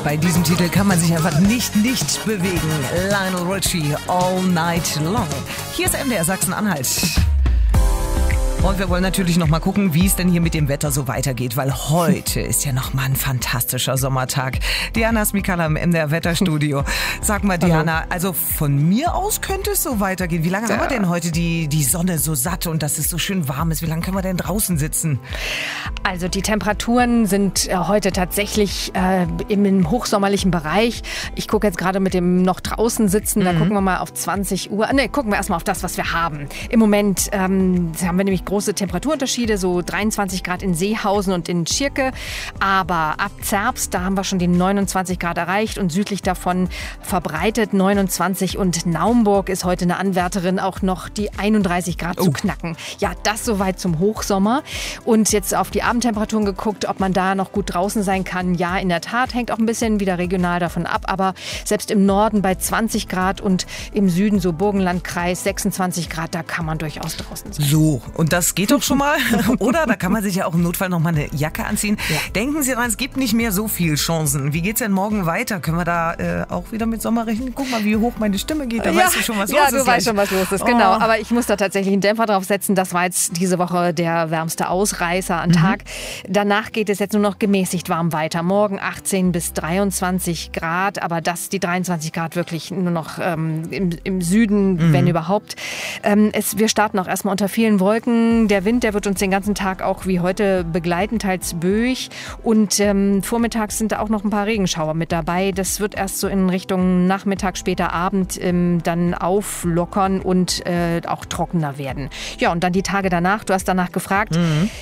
Bei diesem Titel kann man sich einfach nicht bewegen. Lionel Richie, All Night Long. Hier ist MDR Sachsen-Anhalt. Und wir wollen natürlich noch mal gucken, wie es denn hier mit dem Wetter so weitergeht, weil heute ist ja noch mal ein fantastischer Sommertag. Diana Smikala im MDR Wetterstudio. Sag mal, Diana, also von mir aus könnte es so weitergehen. Wie lange haben wir denn heute die Sonne so satt und dass es so schön warm ist? Wie lange können wir denn draußen sitzen? Also die Temperaturen sind heute tatsächlich im hochsommerlichen Bereich. Ich gucke jetzt gerade mit dem noch draußen sitzen, da gucken wir mal auf 20 Uhr. Ne, gucken wir erstmal auf das, was wir haben. Im Moment haben wir nämlich große Temperaturunterschiede, so 23 Grad in Seehausen und in Schirke. Aber ab Zerbst, da haben wir schon die 29 Grad erreicht und südlich davon verbreitet 29. Und Naumburg ist heute eine Anwärterin, auch noch die 31 Grad zu knacken. Ja, das soweit zum Hochsommer. Und jetzt auf die Abendtemperaturen geguckt, ob man da noch gut draußen sein kann. Ja, in der Tat, hängt auch ein bisschen wieder regional davon ab. Aber selbst im Norden bei 20 Grad und im Süden, so Burgenlandkreis, 26 Grad, da kann man durchaus draußen sein. So, und das geht doch schon mal, oder? Da kann man sich ja auch im Notfall noch mal eine Jacke anziehen. Ja. Denken Sie dran, es gibt nicht mehr so viele Chancen. Wie geht's denn morgen weiter? Können wir da auch wieder mit Sommer rechnen? Guck mal, wie hoch meine Stimme geht. Da weißt du schon, was los ist. Ja, du weißt schon, was los ist, genau. Aber ich muss da tatsächlich einen Dämpfer drauf setzen. Das war jetzt diese Woche der wärmste Ausreißer am Tag. Danach geht es jetzt nur noch gemäßigt warm weiter. Morgen 18 bis 23 Grad, aber die 23 Grad wirklich nur noch im Süden, wenn überhaupt. Wir starten auch erstmal unter vielen Wolken. Der Wind, der wird uns den ganzen Tag auch wie heute begleiten, teils böig. Und vormittags sind da auch noch ein paar Regenschauer mit dabei. Das wird erst so in Richtung Nachmittag, später Abend dann auflockern und auch trockener werden. Ja, und dann die Tage danach, du hast danach gefragt.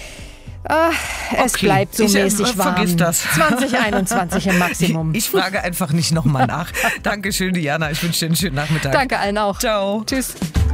Es bleibt so mäßig warm. Vergiss das. 2021 im Maximum. Ich frage einfach nicht nochmal nach. Dankeschön, Diana. Ich wünsche dir einen schönen Nachmittag. Danke allen auch. Ciao. Tschüss.